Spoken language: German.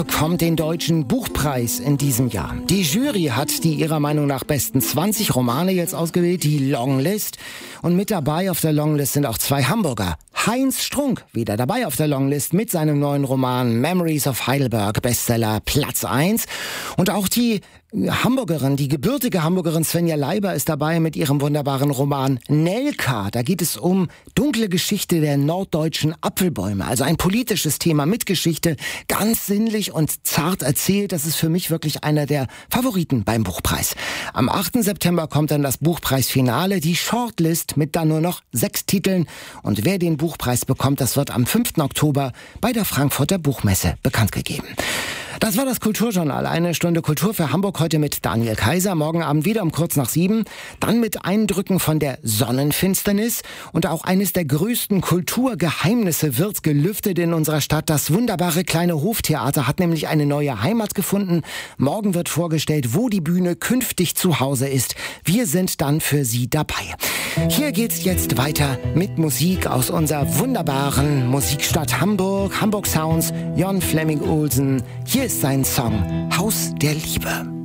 bekommt den Deutschen Buchpreis in diesem Jahr. Die Jury hat die ihrer Meinung nach besten 20 Romane jetzt ausgewählt, die Longlist. Und mit dabei auf der Longlist sind auch zwei Hamburger. Heinz Strunk, wieder dabei auf der Longlist mit seinem neuen Roman Memories of Heidelberg, Bestseller Platz 1. Und auch die Hamburgerin, die gebürtige Hamburgerin Svenja Leiber ist dabei mit ihrem wunderbaren Roman Nelka. Da geht es um dunkle Geschichte der norddeutschen Apfelbäume. Also ein politisches Thema mit Geschichte, ganz sinnlich und zart erzählt. Das ist für mich wirklich einer der Favoriten beim Buchpreis. Am 8. September kommt dann das Buchpreisfinale, die Shortlist mit dann nur noch 6 Titeln. Und wer den Buchpreis bekommt, das wird am 5. Oktober bei der Frankfurter Buchmesse bekannt gegeben. Das war das Kulturjournal. Eine Stunde Kultur für Hamburg heute mit Daniel Kaiser. Morgen Abend wieder um kurz nach 7. Dann mit Eindrücken von der Sonnenfinsternis. Und auch eines der größten Kulturgeheimnisse wird gelüftet in unserer Stadt. Das wunderbare kleine Hoftheater hat nämlich eine neue Heimat gefunden. Morgen wird vorgestellt, wo die Bühne künftig zu Hause ist. Wir sind dann für Sie dabei. Hier geht's jetzt weiter mit Musik aus unserer wunderbaren Musikstadt Hamburg. Hamburg Sounds, Jon Flemming Olsen. Hier ist sein Song Haus der Liebe.